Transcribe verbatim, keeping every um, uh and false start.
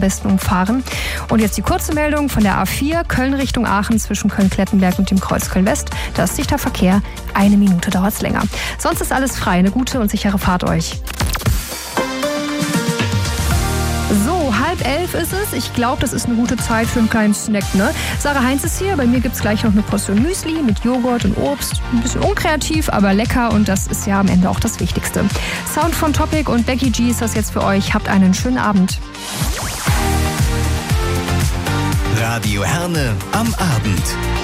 besten umfahren. Und jetzt die kurze Meldung von der A vier, Köln Richtung Aachen zwischen Köln-Klettenberg und dem Kreuz Köln-West. Da ist dichter Verkehr, eine Minute dauert es länger. Sonst ist alles frei, eine gute und sichere Fahrt euch. So, halb elf ist es. Ich glaube, das ist eine gute Zeit für einen kleinen Snack, ne? Sarah Heinz ist hier. Bei mir gibt es gleich noch eine Portion Müsli mit Joghurt und Obst. Ein bisschen unkreativ, aber lecker und das ist ja am Ende auch das Wichtigste. Sound von Topic und Becky G ist das jetzt für euch. Habt einen schönen Abend. Radio Herne am Abend.